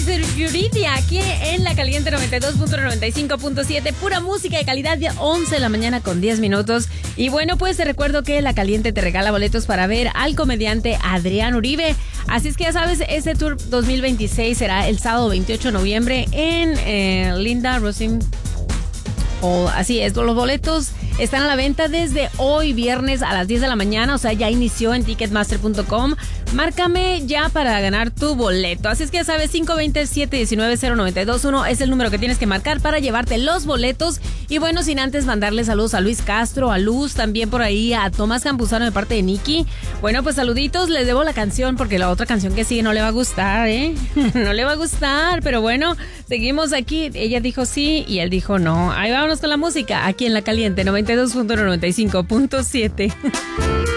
Yuridia, aquí en La Caliente 92.95.7, pura música de calidad de 11 de la mañana con 10 minutos. Y bueno, pues te recuerdo que La Caliente te regala boletos para ver al comediante Adrián Uribe. Así es que ya sabes, este tour 2026 será el sábado 28 de noviembre en Linda Rosin. Así es, los boletos están a la venta desde hoy viernes a las 10 de la mañana, o sea, ya inició en Ticketmaster.com. Márcame ya para ganar tu boleto. Así es que ya sabes, 520-719-0921 es el número que tienes que marcar para llevarte los boletos. Y bueno, sin antes mandarle saludos a Luis Castro, a Luz, también por ahí a Tomás Campuzano de parte de Nicky. Bueno, pues saluditos, les debo la canción porque la otra canción que sigue no le va a gustar, ¿eh? No le va a gustar, pero bueno, seguimos aquí. Ella dijo sí y él dijo no. Ahí vámonos con la música, aquí en La Caliente 92.95.7.